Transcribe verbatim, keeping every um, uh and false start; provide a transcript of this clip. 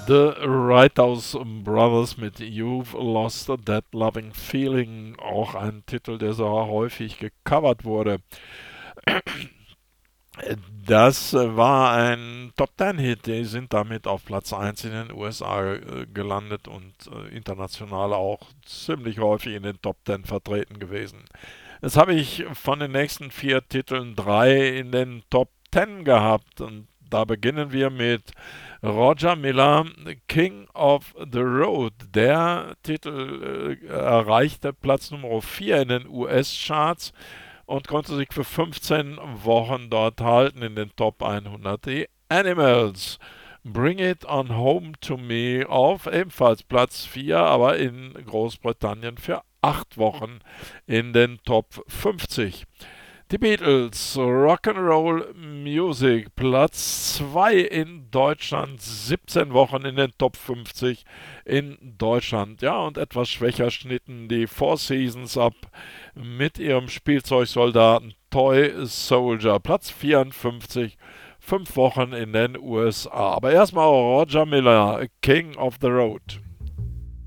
The Wrighthouse Brothers mit You've Lost That Loving Feeling, auch ein Titel, der so häufig gecovert wurde. Das war ein Top-Ten-Hit. Die sind damit auf Platz eins in den U S A äh, gelandet und äh, international auch ziemlich häufig in den Top Ten vertreten gewesen. Jetzt habe ich von den nächsten vier Titeln drei in den Top Ten gehabt. Und da beginnen wir mit Roger Miller, King of the Road. Der Titel äh, erreichte Platz Nummer vier in den U S-Charts und konnte sich für fünfzehn Wochen dort halten in den Top hundert. Die Animals, Bring It On Home To Me, auf ebenfalls Platz vier, aber in Großbritannien für acht Wochen in den Top fünfzig. Die Beatles, Rock'n'Roll Music, Platz zwei in Deutschland, siebzehn Wochen in den Top fünfzig in Deutschland. Ja, und etwas schwächer schnitten die Four Seasons ab mit ihrem Spielzeugsoldaten Toy Soldier, Platz vierundfünfzig, fünf Wochen in den U S A. Aber erstmal Roger Miller, King of the Road.